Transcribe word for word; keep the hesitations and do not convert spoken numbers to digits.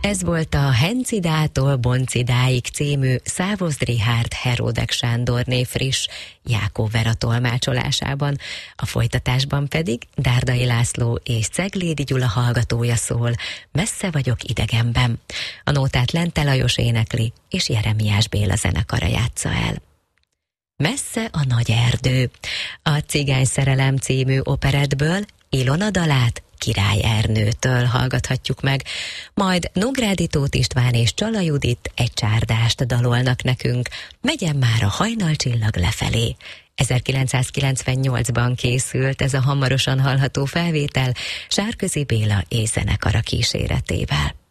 Ez volt a Hencidától Boncidáig című Szávosd Richárd Heródek Sándorné friss Jákó Vera tolmácsolásában. A folytatásban pedig Dárdai László és Ceglédi Gyula hallgatója szól, Messze vagyok idegenben. A nótát Lente Lajos énekli, és Jeremiás Béla zenekara játsza el. Messze a nagy erdő. A Cigány szerelem című operettből Ilona dalát Király Ernőtől hallgathatjuk meg, majd Nógrádi Tóth István és Csala Judit egy csárdást dalolnak nekünk, Megyen már a hajnalcsillag lefelé. ezerkilencszázkilencvennyolcban készült ez a hamarosan hallható felvétel Sárközi Béla és zenekara kíséretével.